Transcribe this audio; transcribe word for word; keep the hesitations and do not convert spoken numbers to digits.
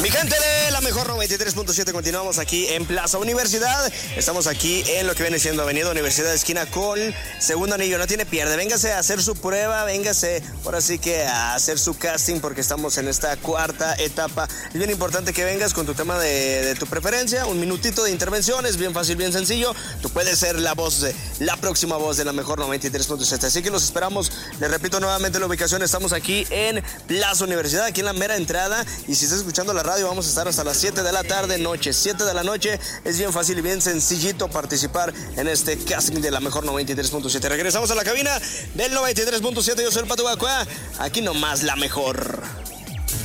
Mi gente de la mejor noventa y tres punto siete, continuamos aquí en Plaza Universidad. Estamos aquí en lo que viene siendo Avenida Universidad, esquina con Segundo Anillo. No tiene pierde, véngase a hacer su prueba, véngase ahora sí que a hacer su casting, porque estamos en esta cuarta etapa. Es bien importante que vengas con tu tema de, de tu preferencia, un minutito de intervención, es bien fácil, bien sencillo. Tú puedes ser la voz, de, la próxima voz de la mejor noventa y tres punto siete. Así que los esperamos, les repito nuevamente la ubicación, estamos aquí en Plaza Universidad, aquí en la mera entrada. Y si estás escuchando la radio, vamos a estar hasta las siete de la tarde, noche, siete de la noche. Es bien fácil y bien sencillito participar en este casting de la mejor noventa y tres punto siete. Regresamos a la cabina del noventa y tres punto siete. Yo soy el Pato Guacuá. Aquí nomás la mejor.